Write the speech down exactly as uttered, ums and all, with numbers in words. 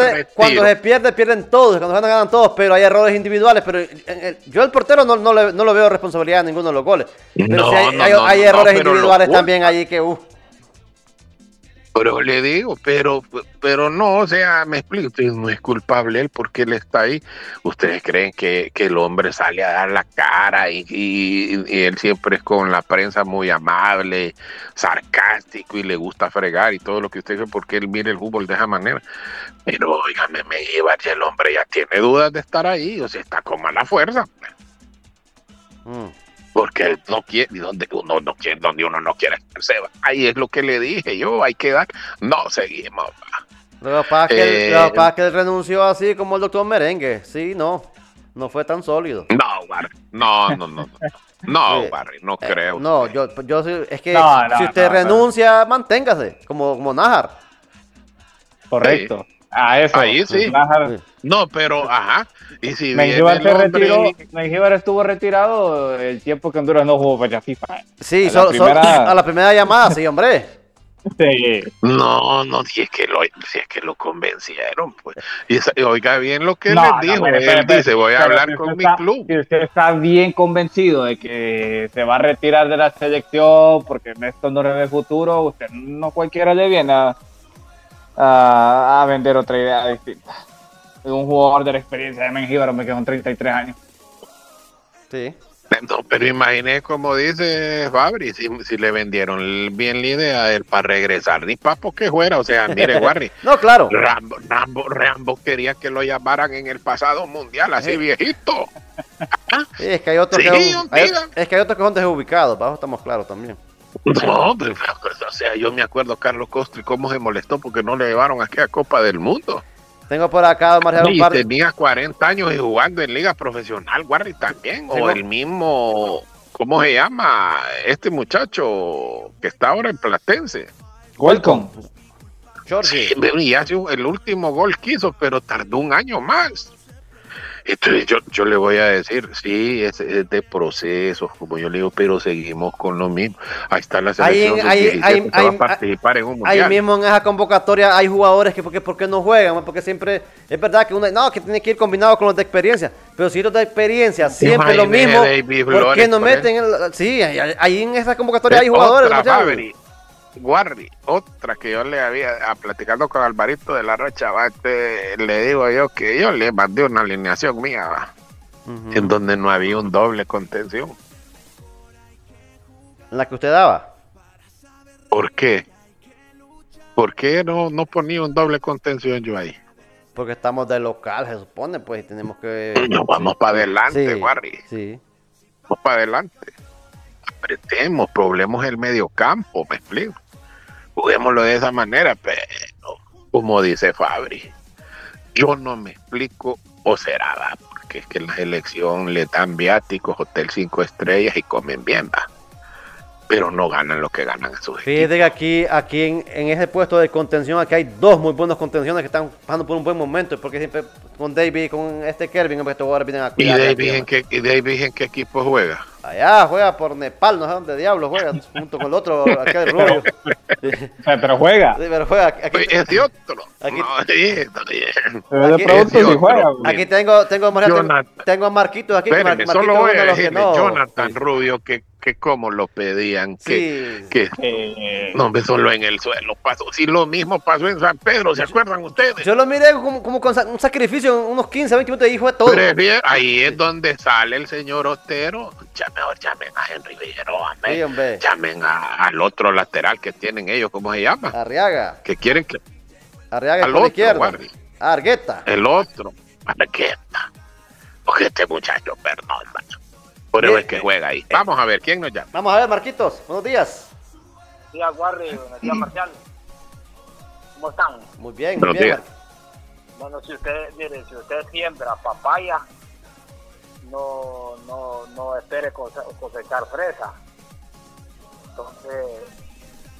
pierde, cuando se pierde, pierden todos, cuando ganan, ganan todos, pero hay errores individuales, pero eh, eh, yo el portero no, no, le, no lo veo responsabilidad en ninguno de los goles, pero No, sí hay, no, hay, no, hay no, errores no, pero individuales lo también culpa. allí que, uh. Pero le digo, pero, pero no, o sea, me explico, no es culpable él porque él está ahí. ¿Ustedes creen que, que el hombre sale a dar la cara y, y, y él siempre es con la prensa muy amable, sarcástico y le gusta fregar y todo lo que usted dice porque él mira el fútbol de esa manera? Pero óigame, me lleva ya el hombre ya tiene dudas de estar ahí, o sea, está con mala fuerza. Mm. Porque él no quiere, y donde uno no quiere, donde uno no quiere estarse, ahí es lo que le dije yo, hay que dar, no seguimos. Lo que pasa es que, él- lo Eh, que pasa es que él renunció así como el doctor Merengue, sí, no, no fue tan sólido. no, Barry, no, no, no, no, no, Sí. Barry, no Eh, creo no, usted. yo, yo sí- es que No, no, si usted no, no. renuncia, manténgase, como, como Nájar. Sí, Correcto. A eso. ahí sí, Nájar- Sí, no, pero, ajá, y si viene Mengíbar el se hombre retiró, y, Mengíbar estuvo retirado el tiempo que Honduras no jugó fecha FIFA. sí, A la solo, solo- primera, a la primera llamada, sí, hombre. sí. no, no, si es que lo, si es que lo convencieron, pues, y, esa- y oiga bien lo que No, les no, dijo, pero, él pero, pero, dice, voy a pero hablar si usted con mi está, club. si usted está bien convencido de que se va a retirar de la selección porque esto no le ve futuro, usted no cualquiera le viene a, a, a vender otra idea distinta. Es un jugador de la experiencia de Mengíbar, me quedan treinta y tres años. Sí. No, pero imagine como dice Fabri, si, si le vendieron bien la idea a él para regresar, ni papo que fuera, o sea, mire, Warri, No, claro. Rambo, Rambo, Rambo quería que lo llamaran en el pasado mundial, así Sí. viejito. Sí, es que hay otros Sí, que son, hay- diga. es que hay otros que son desubicados, para eso estamos claros también. No, pero, o sea, yo me acuerdo Carlos Costri cómo se molestó porque no le llevaron aquí a Copa del Mundo. Tengo por acá, Marcial, un Y par de... tenía cuarenta años y jugando en liga profesional, Warri también, Tengo- o el mismo, ¿cómo se llama? Este muchacho que está ahora en Platense. Welcome. Jorge. Sí, y hace un- el último gol quiso, pero tardó un año más. Entonces yo, yo le voy a decir, sí, es, es de procesos, como yo le digo, pero seguimos con lo mismo. Ahí está la Ahí, selección en- sub ahí, diecisiete ahí, que va a ahí- participar en un ahí mundial. mismo en esa convocatoria hay jugadores que porque, porque no juegan, porque siempre, es verdad que uno, no, que tiene que ir combinado con los de experiencia, pero si los de experiencia siempre lo Imagínese mismo, David ¿por Flores, qué no por meten? el- sí, ahí, ahí en esa convocatoria hay Es jugadores. otra, Marcial. Fabri, Warri, otra que yo le había, a, platicando con Alvarito de la Rocha, va, este, le digo yo que yo le mandé una alineación mía, va, Ujú. en donde no había un doble contención. La que usted daba. ¿Por qué? ¿Por qué no, no ponía un doble contención yo ahí? Porque estamos de local, se supone, pues y tenemos que. No, vamos sí, para sí, adelante, sí, Warri. Sí. Vamos para adelante. Apretemos, problememos el medio campo, me explico. Juguémoslo de esa manera, pero como dice Fabri, yo no me explico, o será, va, porque es que en la selección le dan viáticos, hotel cinco estrellas y comen bien, va. Pero no ganan lo que ganan a sus equipos. Fíjate que aquí, aquí en, en ese puesto de contención, aquí hay dos muy buenos contenciones que están pasando por un buen momento, porque siempre con David y con este Kelvin, hombre, estos jugadores vienen a ¿Y cuidar. David, en qué, ¿Y David en qué equipo juega? Allá juega por Nepal, no sé dónde diablos juega, junto con el otro, aquel rubio. Sí, sí, Pero juega. pero juega. Aquí, Pues es de otro. Aquí- No, sí, está bien. Pero yo Aquí- pregunto es si otro. juega. güey. aquí tengo, tengo, María, tengo, Jonathan. tengo a Marquitos aquí. que Espérenme, Mar- solo Marquitos voy es uno a de los que decirle, no. Jonathan Sí. Rubio, que, que como lo pedían, que, Sí. que Eh, no, hombre, solo en el suelo pasó. Si lo mismo pasó en San Pedro, ¿se acuerdan ustedes? Yo lo miré como, como con sa- un sacrificio, unos quince, veinte minutos y fue todo. Prefiero- ahí es donde sale el señor Otero. Ya mejor llamen a Henry Figueroa, me. Sí, hombre. Llamen a- al otro lateral que tienen ellos, ¿cómo se llama? Arriaga. Que quieren que Arriaga Al por la otro, izquierda. guardi. Argueta. el otro, Arqueta. Porque este muchacho, perdón, macho. Por eso Bien. es que juega ahí. Vamos a ver, ¿quién nos llama? Vamos a ver, Marquitos. Buenos días. Buenos días, Warri. Buenos días, Marcial. ¿Cómo están? Muy bien, muy Buenos bien. días. Mar- Bueno, si usted, mire, si usted siembra papaya, no, no, no espere cose- cosechar fresa. Entonces,